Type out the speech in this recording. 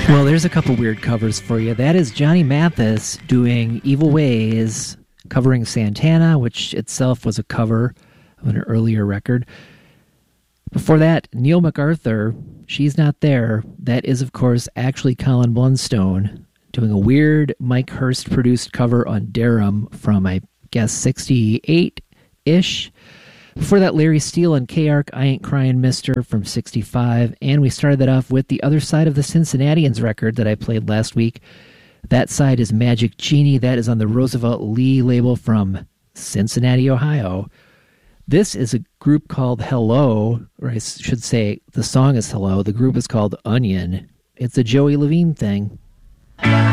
Well, there's a couple weird covers for you. That is Johnny Mathis doing Evil Ways, covering Santana, which itself was a cover of an earlier record. Before that, Neil MacArthur, She's Not There. That is, of course, actually Colin Blunstone doing a weird Mike Hurst-produced cover on Darum from, I guess, 68-ish. Before that, Larry Steele and K-Ark, I Ain't Crying Mister from 65. And we started that off with the Other Side of the Cincinnatians record that I played last week. That side is Magic Genie. That is on the Roosevelt Lee label from Cincinnati, Ohio. This is a group called Hello, or I should say the song is Hello. The group is called Onion. It's a Joey Levine thing.